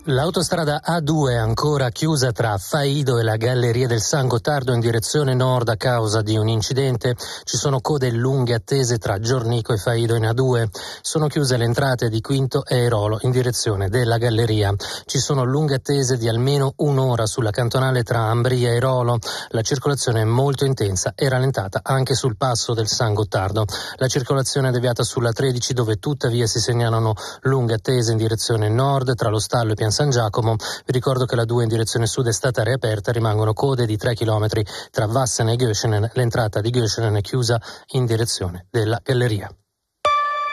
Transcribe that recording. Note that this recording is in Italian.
L'autostrada A2 è ancora chiusa tra Faido e la Galleria del San Gottardo in direzione nord a causa di un incidente. Ci sono code lunghe attese tra Giornico e Faido in A2. Sono chiuse le entrate di Quinto e Airolo in direzione della Galleria. Ci sono lunghe attese di almeno un'ora sulla cantonale tra Ambria e Airolo. La circolazione è molto intensa e rallentata anche sul passo del San Gottardo. La circolazione è deviata sulla 13 dove tuttavia si segnalano lunghe attese in direzione nord tra lo Stallo e Pian San Giacomo. Vi ricordo che la 2 in direzione sud è stata riaperta, rimangono code di 3 km tra Vassene e Göschenen. L'entrata di Göschenen è chiusa in direzione della Galleria.